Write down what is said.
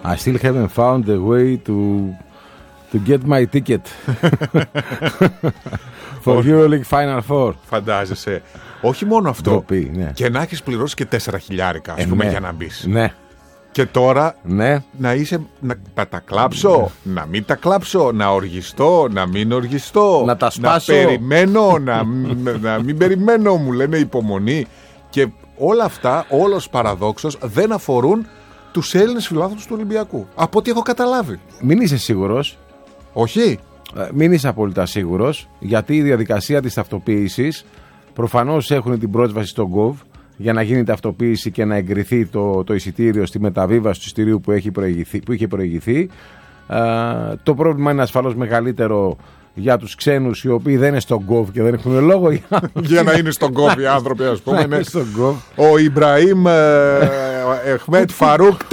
I still haven't found a way to get my ticket for EuroLeague Final Four. Φαντάζεσαι. Όχι μόνο αυτό. Ντροπή, ναι. Και να έχεις πληρώσει και 4 χιλιάρικα, ας πούμε, ναι. για να μπεις. Ναι. Και τώρα Ναι. να είσαι. Να τα κλάψω, να μην τα κλάψω, να οργιστώ, να μην οργιστώ. Να τα σπάσω. Να περιμένω, να μην περιμένω, μου λένε υπομονή. Και όλα αυτά, όλος παραδόξως, δεν αφορούν τους Έλληνες φιλάθλους του Ολυμπιακού. Από ό,τι έχω καταλάβει. Μην είσαι σίγουρος. Όχι. Μην είσαι απόλυτα σίγουρος, γιατί η διαδικασία της ταυτοποίησης προφανώς έχουν την πρόσβαση στο Gov για να γίνει ταυτοποίηση και να εγκριθεί το εισιτήριο στη μεταβίβαση του εισιτηρίου που είχε προηγηθεί. Το πρόβλημα είναι ασφαλώς μεγαλύτερο για τους ξένους οι οποίοι δεν είναι στο Gov και δεν έχουν λόγο για να είναι στον Gov οι άνθρωποι, ας πούμε. Είναι στο Gov. Ο Ιμπραήμ Εχμέτ Φαρούκ